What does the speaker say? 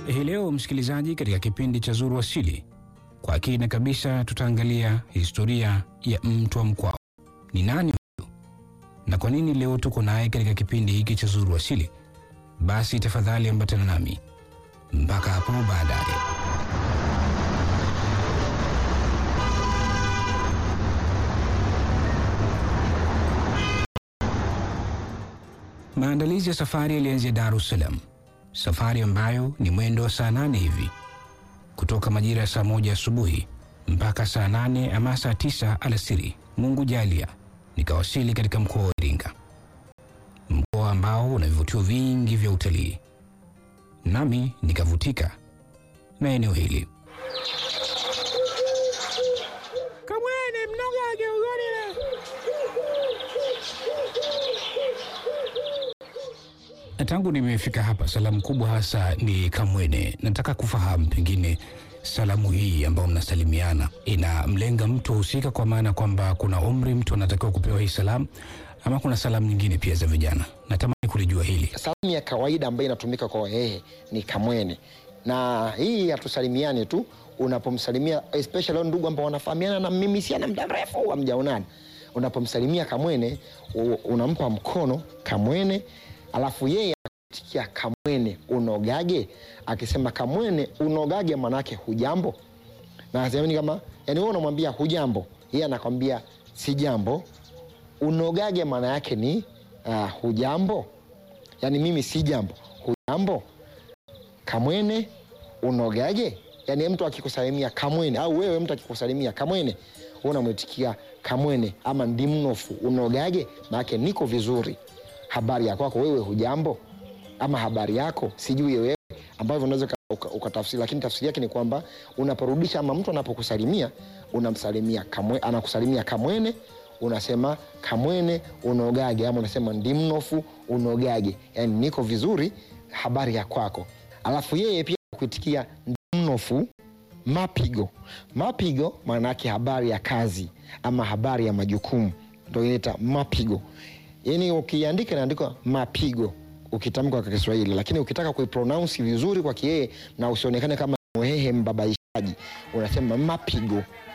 Hii leo msikilizaji, katika kipindi cha Zuru Asili, kwa kina kabisa tutaangalia historia ya mtu wa Mkwawa. Ni nani huyu na kwa nini leo tuko naye katika kipindi hiki cha Zuru Asili? Basi tafadhali ambatana nami mpaka hapo baadaye. Maandalizi ya safari yalianzia Dar es Salaam. Safari ambayo ni mwendo wa saa 8 hivi, kutoka majira ya saa 1 asubuhi mpaka saa 8 ama saa 9 alasiri. Mungu jalia nikawasili katika mkoa wa Iringa, mkoa ambao una vivutio vingi vya utalii, nami nikavutika na eneo hili. Kamwene mnogage ugonile. Tangu nimefika hapa, salamu kubwa hasa ni Kamwene. Nataka kufahamu pengine salamu hii ambayo mnasalimiana inamlenga mtu husika, kwa maana kwamba kuna umri mtu anatakiwa kupewa hii salamu, ama kuna salamu nyingine pia za vijana? Natamani kulijua hili. Salamu ya kawaida ambayo inatumika kwa Wahehe ni Kamwene, na hii hatusalimiane tu. Unapomsalimia especially ndugu ambao wanafahamiana na mimi siana muda mrefu hamjaonana, unapomsalimia Kamwene unampa mkono Kamwene, alafu yeye akitikia Kamwene unogage. Akisema Kamwene unogage manake hujambo. Na hasemeni kama yani wewe unamwambia hujambo, yeye anakwambia si jambo. Unogage maana yake ni hujambo. Yani mimi si jambo, hujambo. Kamwene unogage. Yani mtu akikusalimia Kamwene, au wewe mtu akikusalimia Kamwene, unamwitikia Kamwene ama ndimnofu unogage, maana niko vizuri. Habari yako wewe hujambo, ama habari yako sijui wewe, ambavyo unaweza ukatafsiri, lakini tafsiri yake ni kwamba unaporudisha, ama mtu anapokusalimia unamsalimia Kamwene, anakusalimia Kamwene, unasema Kamwene unogage, ama unasema ndimnofu unogage, yani niko vizuri, habari ya kwako. Alafu yeye pia kuitikia ndimnofu mapigo. Mapigo maana yake habari ya kazi ama habari ya majukumu, ndio inaita mapigo. Yani ukiandika inaandikwa mapigo ukitamka kwa Kiswahili, lakini ukitaka kuipronounce vizuri kwa Kihehe na usionekane kama Mhehe mbabaishaji, unasema mapigo.